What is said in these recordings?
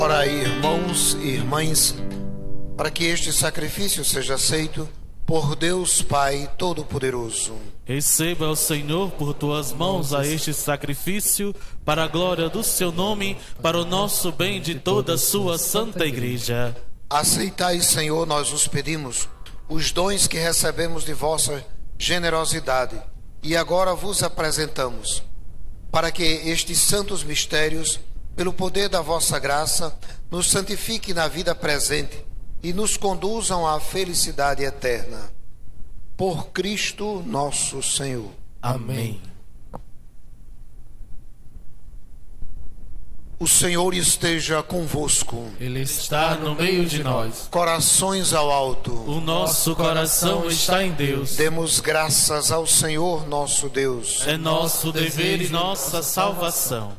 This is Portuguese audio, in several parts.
Orai, irmãos e irmãs, para que este sacrifício seja aceito por Deus Pai Todo-Poderoso. Receba o Senhor por tuas mãos a este sacrifício, para a glória do seu nome, para o nosso bem de toda a sua santa igreja. Aceitai, Senhor, nós os pedimos, os dons que recebemos de vossa generosidade, e agora vos apresentamos, para que estes santos mistérios, pelo poder da vossa graça, nos santifiquem na vida presente e nos conduzam à felicidade eterna. Por Cristo nosso Senhor. Amém. O Senhor esteja convosco. Ele está no meio de nós. Corações ao alto. O nosso coração está em Deus. Demos graças ao Senhor nosso Deus. É nosso dever e nossa salvação.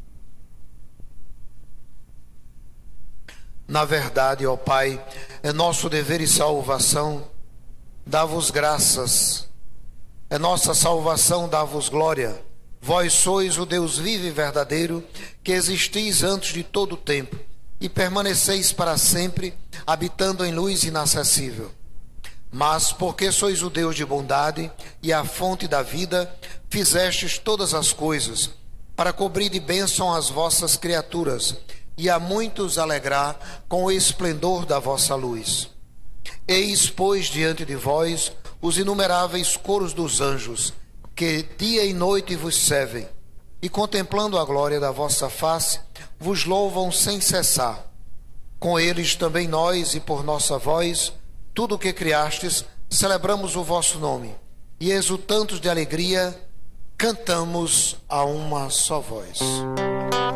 Na verdade, ó Pai, é nosso dever e salvação dar-vos graças. É nossa salvação dar-vos glória. Vós sois o Deus vivo e verdadeiro, que existis antes de todo o tempo e permaneceis para sempre, habitando em luz inacessível. Mas, porque sois o Deus de bondade e a fonte da vida, fizestes todas as coisas, para cobrir de bênção as vossas criaturas, e a muitos alegrar com o esplendor da vossa luz. Eis, pois, diante de vós os inumeráveis coros dos anjos, que dia e noite vos servem, e contemplando a glória da vossa face, vos louvam sem cessar. Com eles também nós, e por nossa voz, tudo o que criastes, celebramos o vosso nome, e exultantes de alegria, cantamos a uma só voz.